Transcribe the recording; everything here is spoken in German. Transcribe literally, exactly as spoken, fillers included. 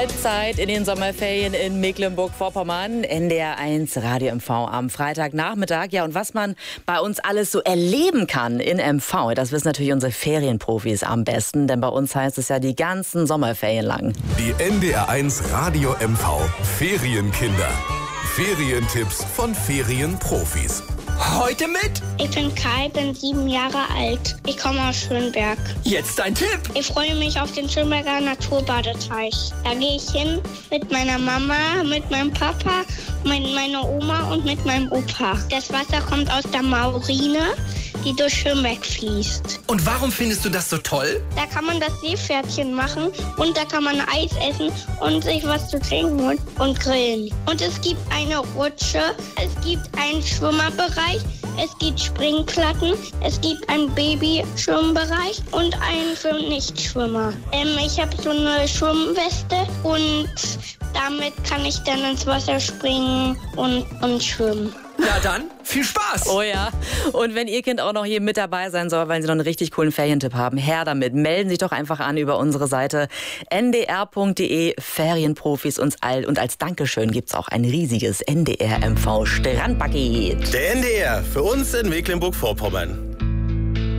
Halbzeit in den Sommerferien in Mecklenburg-Vorpommern. N D R eins Radio M V am Freitagnachmittag. Ja, und was man bei uns alles so erleben kann in M V, das wissen natürlich unsere Ferienprofis am besten. Denn bei uns heißt es ja die ganzen Sommerferien lang. Die N D R eins Radio M V Ferienkinder. Ferientipps von Ferienprofis. Heute mit? Ich bin Kai, bin sieben Jahre alt. Ich komme aus Schönberg. Jetzt ein Tipp. Ich freue mich auf den Schönberger Naturbadeteich. Da gehe ich hin mit meiner Mama, mit meinem Papa, mit meiner Oma und mit meinem Opa. Das Wasser kommt aus der Maurine, die durch Schönberg fließt. Und warum findest du das so toll? Da kann man das Seepferdchen machen und da kann man Eis essen und sich was zu trinken holen und grillen. Und es gibt eine Rutsche, es gibt einen Schwimmerbereich, es gibt Springplatten, es gibt einen Babyschwimmbereich und einen für Nichtschwimmer. Ähm, ich habe so eine Schwimmweste und damit kann ich dann ins Wasser springen und, und schwimmen. Ja dann, viel Spaß! Oh ja, und wenn Ihr Kind auch noch hier mit dabei sein soll, weil Sie noch einen richtig coolen Ferientipp haben, her damit. Melden Sie sich doch einfach an über unsere Seite n d r punkt d e, Ferienprofis uns all. Und als Dankeschön gibt's auch ein riesiges N D R M V Strandpaket. Der N D R für uns in Mecklenburg-Vorpommern.